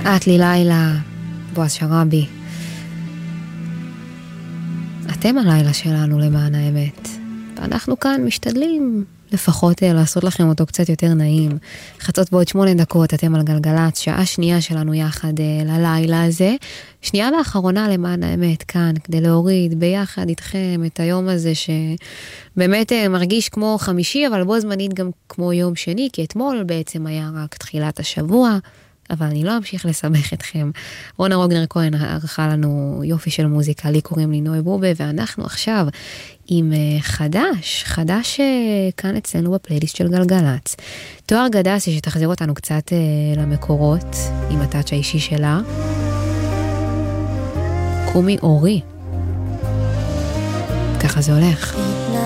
את לי לילה, בועז שרבי. אתם הלילה שלנו למען האמת. ואנחנו כאן משתדלים לפחות לעשות לכם אותו קצת יותר נעים. חצות בעוד 8 דקות, אתם על גלגלץ, שעה שנייה שלנו יחד ללילה הזה. שנייה לאחרונה למען האמת כאן, כדי להוריד ביחד איתכם את היום הזה שבאמת מרגיש כמו חמישי, אבל בו זמנית גם כמו יום שני, כי אתמול בעצם היה רק תחילת השבוע, אבל אני לא אמשיך לסמך אתכם. רונה רוגנר כהן ערכה לנו יופי של מוזיקה, לי קוראים לי נוי בובה, ואנחנו עכשיו עם חדש כאן אצלנו בפלייליסט של גלגלץ. תואר גדסי שתחזיר אותנו קצת למקורות, עם הטאץ' האישי שלה. קומי אורי. ככה זה הולך.